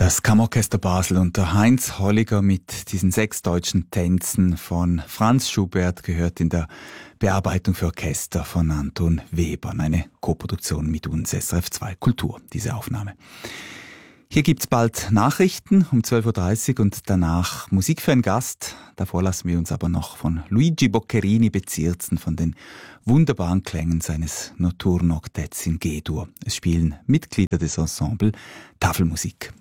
Das Kammerorchester Basel unter Heinz Holliger mit diesen 6 deutschen Tänzen von Franz Schubert gehört in der Bearbeitung für Orchester von Anton Webern. Eine Koproduktion mit uns, SRF 2 Kultur, diese Aufnahme. Hier gibt's bald Nachrichten um 12.30 Uhr und danach Musik für einen Gast. Davor lassen wir uns aber noch von Luigi Boccherini bezirzen von den wunderbaren Klängen seines Notturno-Oktets in G-Dur. Es spielen Mitglieder des Ensemble Tafelmusik.